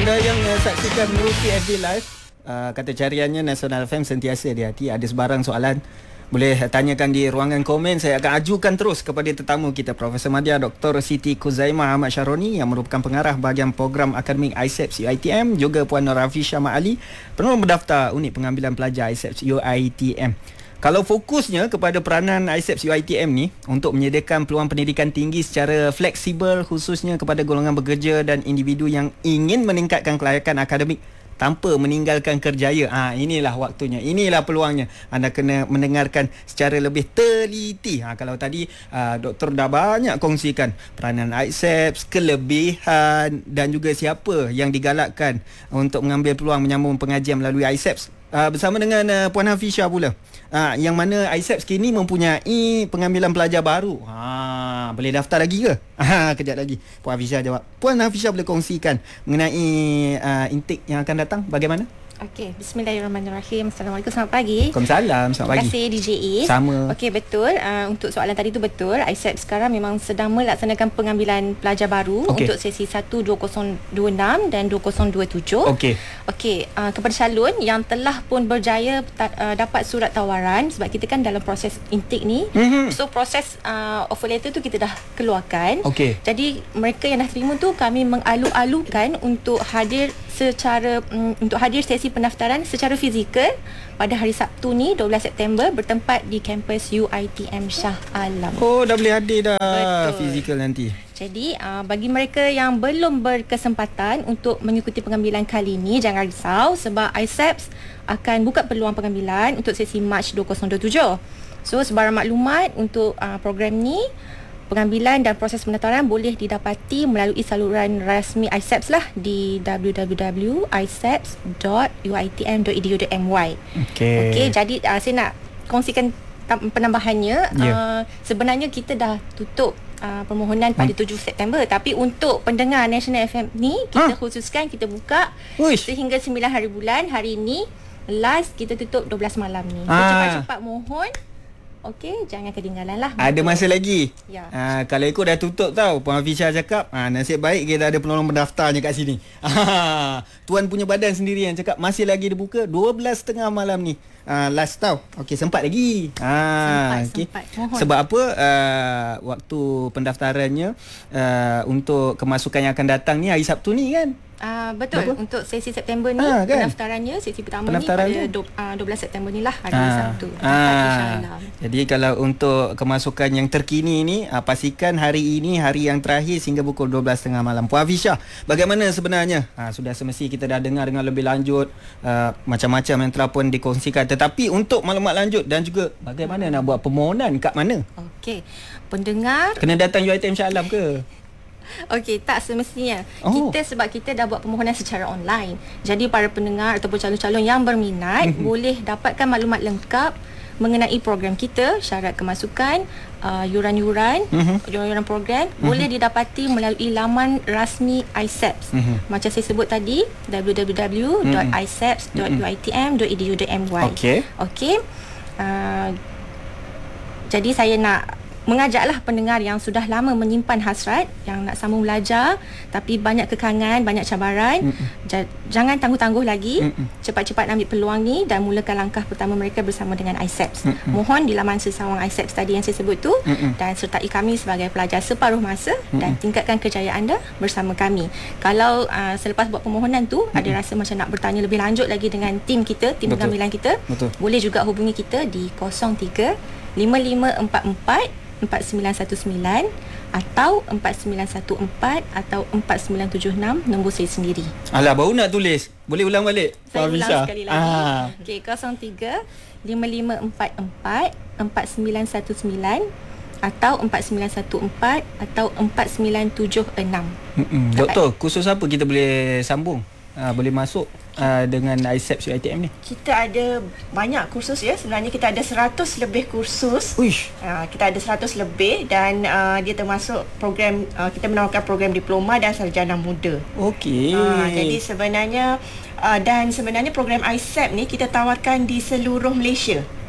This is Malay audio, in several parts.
Anda yang saksikan Meruki FB Live, kata cariannya Nasional FM sentiasa di hati. Ada sebarang soalan boleh tanyakan di ruangan komen. Saya akan ajukan terus kepada tetamu kita, Profesor Madya Dr. Siti Khuzaimah Ahmad Syaroni yang merupakan pengarah bahagian program akademik ISEPS UiTM, juga Puan Rafisha Ma'ali, penolong berdaftar unit pengambilan pelajar ISEPS UiTM. Kalau fokusnya kepada peranan ISEPS UiTM ni untuk menyediakan peluang pendidikan tinggi secara fleksibel, khususnya kepada golongan bekerja dan individu yang ingin meningkatkan kelayakan akademik tanpa meninggalkan kerjaya. Inilah waktunya, inilah peluangnya. Anda kena mendengarkan secara lebih teliti. Kalau tadi doktor dah banyak kongsikan peranan ISEPS, kelebihan dan juga siapa yang digalakkan untuk mengambil peluang menyambung pengajian melalui ISEPS. Bersama dengan Puan Hafisha pula, yang mana ISEPS kini mempunyai pengambilan pelajar baru. Boleh daftar lagi ke? Kejap lagi Puan Hafisha jawab. Puan Hafisha boleh kongsikan mengenai intake yang akan datang bagaimana? Okey, bismillahirrahmanirrahim. Assalamualaikum, selamat pagi. Waalaikumsalam, selamat pagi. Terima kasih DJ Is. Sama. Okey, betul. Untuk soalan tadi tu betul. ISEPS sekarang memang sedang melaksanakan pengambilan pelajar baru untuk sesi 1 2026 dan 2027. Okey, kepada calon yang telah pun berjaya dapat surat tawaran, sebab kita kan dalam proses intake ni. So proses offer letter tu kita dah keluarkan. Jadi mereka yang dah terima tu kami mengalu-alukan untuk hadir sesi pendaftaran secara fizikal pada hari Sabtu ni 12 September bertempat di kampus UiTM Shah Alam. Dah boleh hadir dah fizikal nanti. Jadi bagi mereka yang belum berkesempatan untuk mengikuti pengambilan kali ini, jangan risau sebab ISEPS akan buka peluang pengambilan untuk sesi Mac 2027. So sebarang maklumat untuk program ni, pengambilan dan proses pendaftaran boleh didapati melalui saluran rasmi ISEPS lah di www.iseps.uitm.edu.my. Okey, jadi saya nak kongsikan penambahannya. Sebenarnya kita dah tutup permohonan pada 7 September, tapi untuk pendengar National FM ni kita khususkan, kita buka sehingga 9 hari bulan. Hari ni last kita tutup 12 malam ni. So cepat-cepat mohon. Okey, jangan ketinggalan lah. Ada masa lagi. Kalau ikut dah tutup tau, Puan Hafisha cakap, nasib baik kita ada penolong pendaftarnya kat sini. Tuan punya badan sendiri yang cakap masih lagi dibuka 12.30 malam ni. Last tau. Okey, sempat lagi. Sempat. Sebab apa? Waktu pendaftarannya untuk kemasukan yang akan datang ni hari Sabtu ni kan? Betul. Berapa? Untuk sesi September ni kan? Pendaftarannya, sesi pertama ni pada 12 September ni lah, hari Sabtu. Jadi kalau untuk kemasukan yang terkini ni, pastikan hari ini hari yang terakhir sehingga pukul 12.30 malam. Puan Hafisha, bagaimana sebenarnya? Sudah semesti kita dah dengar dengan lebih lanjut macam-macam yang telah pun dikongsikan. Tetapi untuk maklumat lanjut dan juga bagaimana nak buat permohonan kat mana? Okey, pendengar kena datang UiTM Shah Alam ke? Okey, tak semestinya. Sebab kita dah buat permohonan secara online. Jadi para pendengar ataupun calon-calon yang berminat boleh dapatkan maklumat lengkap mengenai program kita, syarat kemasukan, yuran-yuran program boleh didapati melalui laman rasmi ISEPS. Macam saya sebut tadi, www.iseps.uitm.edu.my. Okey. Jadi saya nak mengajaklah pendengar yang sudah lama menyimpan hasrat, yang nak sambung belajar tapi banyak kekangan, banyak cabaran, jangan tangguh-tangguh lagi. Cepat-cepat ambil peluang ni dan mulakan langkah pertama mereka bersama dengan ISEPS. Mohon di laman sesawang ISEPS tadi yang saya sebut tu, dan sertai kami sebagai pelajar separuh masa dan tingkatkan kejayaan anda bersama kami. Kalau selepas buat permohonan tu ada rasa macam nak bertanya lebih lanjut lagi dengan tim kita, tim pengambilan kita, boleh juga hubungi kita di 03 5544 4919 atau 4914 atau 4976, nombor saya sendiri. Baru nak tulis. Boleh ulang balik? Saya ulang sekali lagi. Okey, 03 5544 4919 atau 4914 atau 4976. Doktor, khusus apa kita boleh sambung? Boleh masuk dengan ISEPS UiTM ni? Kita ada banyak kursus ya. Sebenarnya kita ada 100 lebih kursus. Kita ada 100 lebih dan dia termasuk program, kita menawarkan program diploma dan sarjana muda. Jadi sebenarnya dan sebenarnya program ISEP ni kita tawarkan di seluruh Malaysia.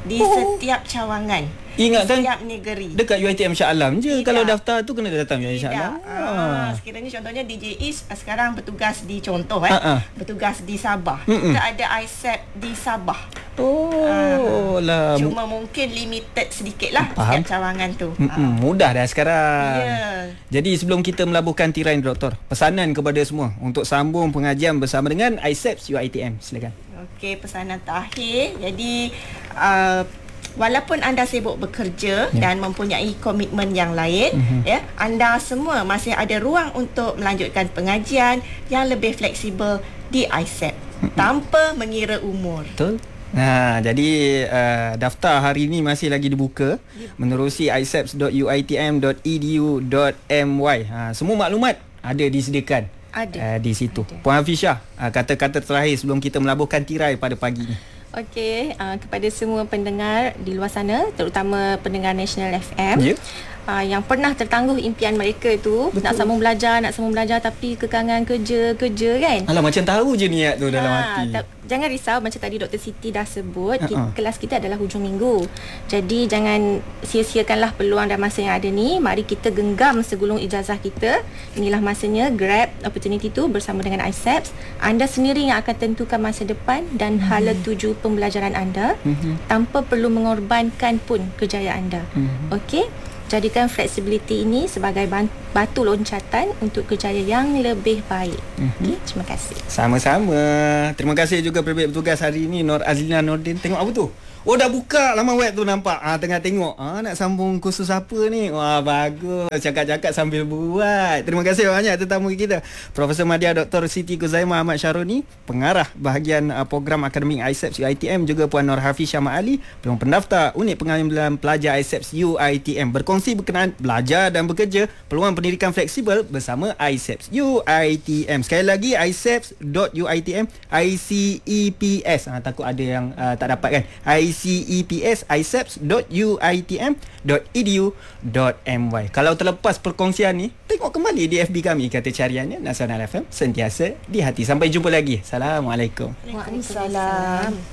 di setiap cawangan. Ingatkan setiap negeri. Dekat UiTM Shah Alam je. Tidak. Kalau daftar tu kena datang UiTM Shah Alam. Sekiranya contohnya DJ Is sekarang bertugas di contoh bertugas di Sabah. Kita ada ISEP di Sabah. Lah. Cuma mungkin limited sedikit lah setiap cawangan tu. Mudah dah sekarang. Ya. Jadi sebelum kita melabuhkan tirai ni, Doktor, pesanan kepada semua untuk sambung pengajian bersama dengan ISEP UiTM. Silakan. Okey, pesanan terakhir. Jadi walaupun anda sibuk bekerja dan mempunyai komitmen yang lain, anda semua masih ada ruang untuk melanjutkan pengajian yang lebih fleksibel di ISEP tanpa mengira umur. Betul. Jadi daftar hari ini masih lagi dibuka menerusi iseps.uitm.edu.my. Semua maklumat ada disediakan di situ. Puan Hafizah, kata-kata terakhir sebelum kita melabuhkan tirai pada pagi ini. Okey, kepada semua pendengar di luar sana, terutama pendengar National FM, yang pernah tertangguh impian mereka tu, nak sambung belajar tapi kekangan kerja kan. Alah, macam tahu je niat tu dalam hati. Jangan risau, macam tadi Dr. Siti dah sebut, kelas kita adalah hujung minggu. Jadi jangan sia-siakanlah peluang dan masa yang ada ni. Mari kita genggam segulung ijazah kita. Inilah masanya, grab opportunity tu bersama dengan ISEPS. Anda sendiri yang akan tentukan masa depan dan hala tuju pembelajaran anda tanpa perlu mengorbankan pun kerjaya anda. Okey? Jadikan flexibility ini sebagai batu loncatan untuk kerjaya yang lebih baik. Okay, terima kasih. Sama-sama. Terima kasih juga perbit bertugas hari ini, Nur Azlina Nordin. Tengok apa tu? Oh, dah buka laman web tu nampak. Tengah tengok. Nak sambung kursus apa ni? Wah, bagus. Cakap-cakap sambil buat. Terima kasih banyak tetamu kita. Profesor Madya Dr. Siti Khuzaimah Ahmad Syaroni, pengarah bahagian program akademik ISEPS UiTM, juga Puan Nur Hafizah Ali, peluang pendaftar unit pengambilan pelajar ISEPS UiTM, berkongsi berkenaan belajar dan bekerja, peluang pendidikan fleksibel bersama ISEPS UiTM. Sekali lagi, iseps.uitm, ICEPS. Takut ada yang tak dapat kan? ICEPS, iseps.uitm.edu.my. Kalau terlepas perkongsian ni, tengok kembali di FB kami, kata cariannya Nasional FM, sentiasa di hati. Sampai jumpa lagi. Assalamualaikum. Waalaikumsalam.